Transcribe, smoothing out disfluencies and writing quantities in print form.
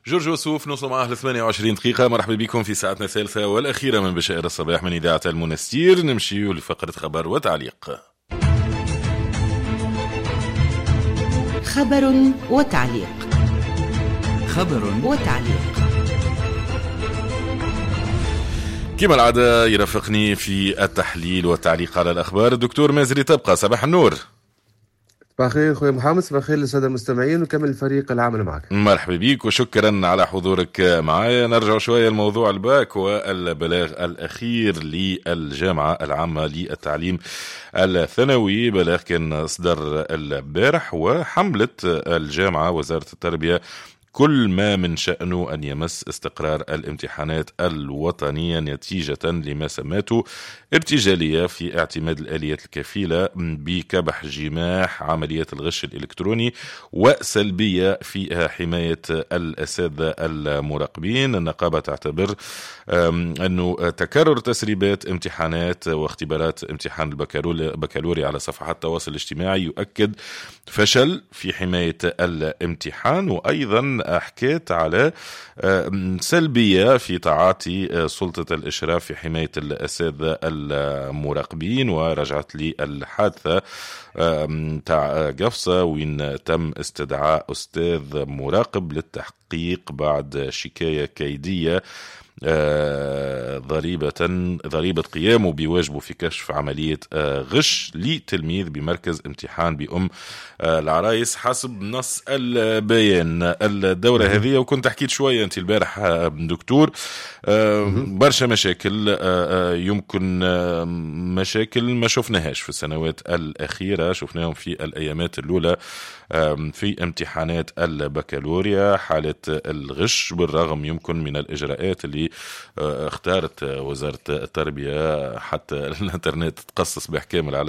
جورج وسوف نوصل معاه ل 28 دقيقة. مرحبا بكم في ساعتنا الثالثة والأخيرة من بشائر الصباح من إذاعة المنستير. نمشي لفقرة خبر وتعليق. خبر وتعليق. خبر وتعليق. كما العادة يرافقني في التحليل والتعليق على الأخبار الدكتور مازري تبقى. صباح النور. صباح الخير خويا محمد، صباح الخير للسادة المستمعين وكمل الفريق العمل معك. مرحبا بك وشكرا على حضورك معايا. نرجع شوية لموضوع الباك والبلاغ الأخير للجامعة العامة للتعليم الثانوي. بلاغ كان أصدر البارح وحملت الجامعة وزارة التربية كل ما من شأنه أن يمس استقرار الامتحانات الوطنية نتيجة لما سماته ارتجالية في اعتماد الآليات الكفيلة بكبح جماح عمليات الغش الإلكتروني وسلبية في حماية الأساتذة المراقبين. النقابة تعتبر أنه تكرر تسريبات امتحانات واختبارات امتحان البكالوريا على صفحات التواصل الاجتماعي يؤكد فشل في حماية الامتحان، وأيضا حكيت على سلبية في تعاطي سلطة الإشراف في حماية الأساتذة المراقبين. ورجعت لي الحادثة تاع قفصة وين تم استدعاء أستاذ مراقب للتحقيق بعد شكاية كيدية ضريبة قيامه بواجبه في كشف عملية غش لتلميذ بمركز امتحان بأم العرايس حسب نص البيان. الدورة هذه وكنت حكيت شوية أنت البارح دكتور برشا مشاكل، يمكن مشاكل ما شفناهاش في السنوات الأخيرة، شفناهم في الأيامات الأولى في امتحانات البكالوريا. حالة الغش بالرغم يمكن من الإجراءات اللي اختارت وزارة التربية، حتى الانترنت تقصص بأحكام العالم